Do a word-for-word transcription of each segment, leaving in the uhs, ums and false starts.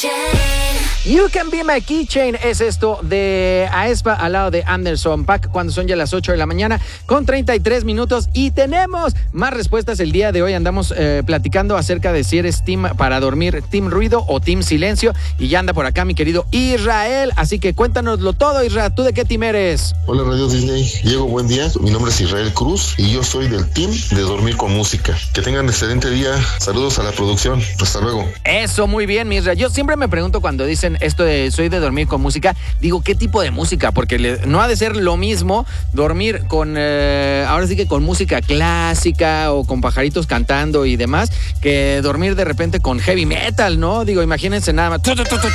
You Can Be My Keychain es esto de aespa al lado de Anderson .Paak cuando son ya las ocho de la mañana con treinta y tres minutos y tenemos más respuestas el día de hoy. Andamos eh, platicando acerca de si eres team para dormir, team ruido o team silencio y ya anda por acá mi querido Israel, así que cuéntanoslo todo. Israel, ¿tú de qué team eres? Hola Radio Disney, Diego, buen día, mi nombre es Israel Cruz y yo soy del team de dormir con música. Que tengan excelente día, saludos a la producción, hasta luego. Eso, muy bien mi Israel. Yo siempre me pregunto cuando dicen esto de soy de dormir con música, digo, ¿qué tipo de música? Porque le, no ha de ser lo mismo dormir con, eh, ahora sí que con música clásica o con pajaritos cantando y demás, que dormir de repente con heavy metal, ¿no? Digo, imagínense nada más.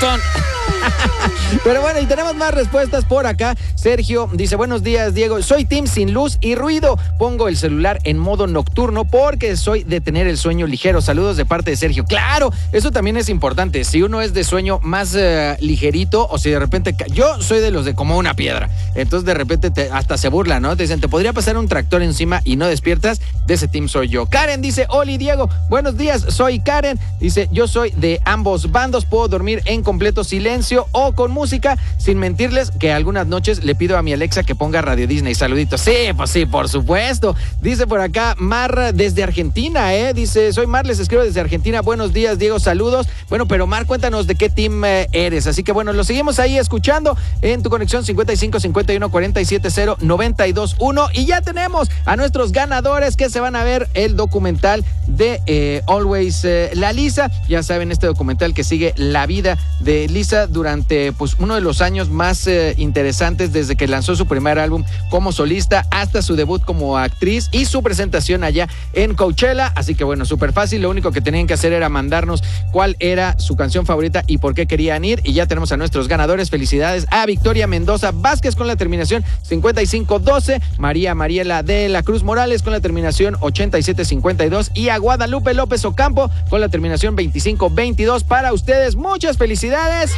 Pero bueno, y tenemos más respuestas por acá. Sergio dice, buenos días, Diego, soy team sin luz y ruido. Pongo el celular en modo nocturno porque soy de tener el sueño ligero. Saludos de parte de Sergio. Claro, eso también es importante. Si uno es de sueño más uh, ligerito o si de repente... Yo soy de los de como una piedra. Entonces de repente te, hasta se burla, ¿no? Te dicen, te podría pasar un tractor encima y no despiertas. De ese team soy yo. Karen dice, Oli, Diego, buenos días, soy Karen. Dice, yo soy de ambos bandos. Puedo dormir en completo silencio o con música. Sin mentirles que algunas noches le pido a mi Alexa que ponga Radio Disney. Saluditos. Sí, pues sí, por supuesto. Dice por acá Mar desde Argentina, ¿eh? Dice, soy Mar, les escribo desde Argentina. Buenos días, Diego, saludos. Bueno, pero Mar, cuéntanos de qué team eh, eres. Así que bueno, lo seguimos ahí escuchando en tu conexión cincuenta y cinco cincuenta y uno cuarenta y siete cero noventa y dos uno. Y ya tenemos a nuestros ganadores que se van a ver el documental de eh, Always eh, la Lisa. Ya saben, este documental que sigue la vida de Lisa durante pues uno de los años más eh, interesantes desde que lanzó su primer álbum como solista hasta su debut como actriz y su presentación allá en Coachella. Así que bueno, súper fácil. Lo único que tenían que hacer era mandarnos cuál era su canción favorita y por qué querían ir. Y ya tenemos a nuestros ganadores. Felicidades a Victoria Mendoza Vázquez con la terminación cincuenta y cinco doce, María Mariela de la Cruz Morales con la terminación ochenta y siete cincuenta y dos y a Guadalupe López Ocampo con la terminación veinticinco veintidós. Para ustedes, muchas felicidades.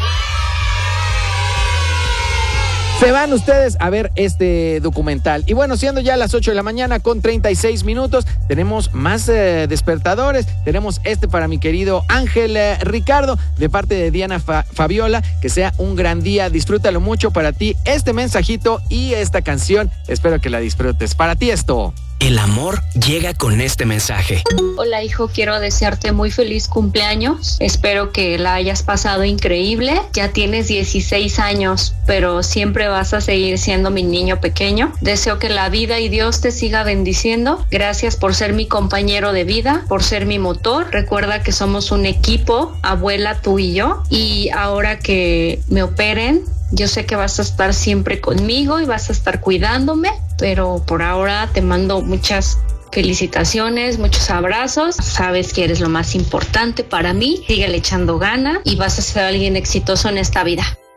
Se van ustedes a ver este documental. Y bueno, siendo ya las ocho de la mañana con treinta y seis minutos, tenemos más eh, despertadores. Tenemos este para mi querido Ángel eh, Ricardo, de parte de Diana Fa- Fabiola. Que sea un gran día, disfrútalo mucho. Para ti este mensajito y esta canción, espero que la disfrutes. Para ti esto. El amor llega con este mensaje. Hola hijo, quiero desearte muy feliz cumpleaños. Espero que la hayas pasado increíble. Ya tienes dieciséis años, pero siempre vas a seguir siendo mi niño pequeño. Deseo que la vida y Dios te siga bendiciendo. Gracias por ser mi compañero de vida, por ser mi motor. Recuerda que somos un equipo, abuela, tú y yo. Y ahora que me operen, yo sé que vas a estar siempre conmigo y vas a estar cuidándome, pero por ahora te mando muchas felicitaciones, muchos abrazos. Sabes que eres lo más importante para mí. Síguele echando gana y vas a ser alguien exitoso en esta vida.